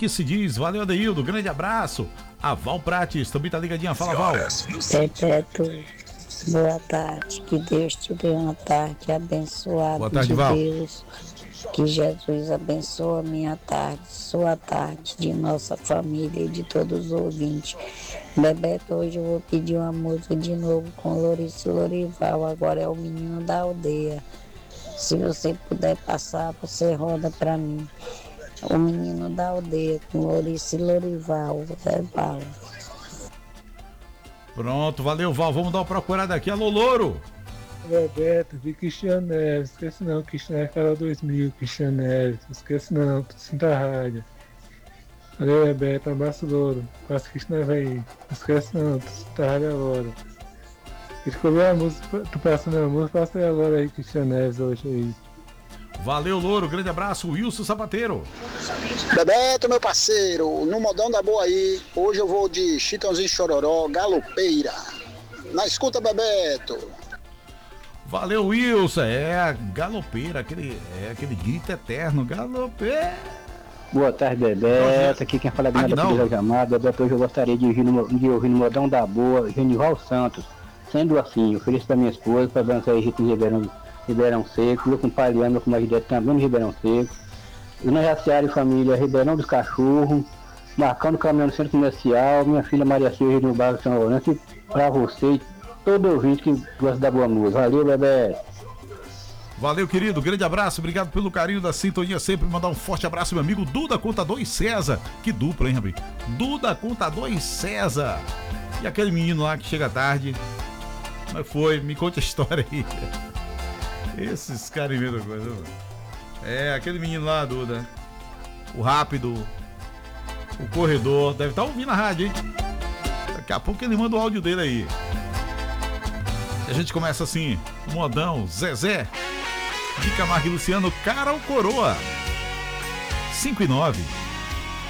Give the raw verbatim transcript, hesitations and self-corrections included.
que se diz. Valeu, Adeildo, grande abraço. A Val Prates também tá ligadinha, fala, Val. Bebeto, boa tarde, que Deus te dê uma tarde abençoada. Boa tarde, de Val. Deus, que Jesus abençoe a minha tarde, sua tarde, de nossa família e de todos os ouvintes. Bebeto, hoje eu vou pedir uma música de novo com Lourice Lorival, agora é o Menino da Aldeia. Se você puder passar, você roda pra mim. O Menino da Aldeia, com Lourice Lorival, é Val. Pronto, valeu, Val. Vamos dar uma procurada aqui. Alô, Louro. Bebeto, vi Cristiano Neves, esquece não, Cristiano Neves era dois mil, Cristiano Neves, esquece não, tu sinta a rádio. Valeu, Bebeto, abraço Louro, passa Cristiano Neves aí, não esquece não, tu sinta a rádio agora. Escolheu a música, tu passando a música, passa aí agora aí, Cristiano Neves hoje aí. Valeu, Louro, grande abraço. Wilson Sapateiro. Bebeto, meu parceiro, no modão da boa aí, hoje eu vou de Chitãozinho Chororó, Galopeira. Na escuta, Bebeto. Valeu, Wilson. É a galopeira, aquele, é aquele grito eterno. Galopeira. Boa tarde, Bebeto. Aqui quem fala é Bernardo Pires Algemar. Bebeto, hoje eu gostaria de ouvir no, de ouvir no modão da boa, Genival Santos. Sendo assim, ofereço para minha esposa, para dançar Rito em Ribeirão, Ribeirão Seco, meu compadre Leandro, com mais direto também no Ribeirão Seco. Dona Jaciara e família, Ribeirão dos Cachorros, marcando o caminhão no centro comercial, minha filha Maria Silva no bairro São Lourenço, para você e todo ouvinte que gosta da boa música. Valeu, Bebeto. Valeu, querido, grande abraço, obrigado pelo carinho da sintonia sempre, mandar um forte abraço, meu amigo Duda Contador e César, que dupla, hein, Rabi? Duda Contador e César, e aquele menino lá que chega tarde, mas foi, me conte a história aí. Esses caras inventam coisa, mano. É, aquele menino lá, Duda, o rápido, o corredor, deve estar ouvindo a rádio, hein? Daqui a pouco ele manda o áudio dele aí. E a gente começa assim, modão, Zezé, de Camargo e Luciano, cara ou coroa? cinco e nove.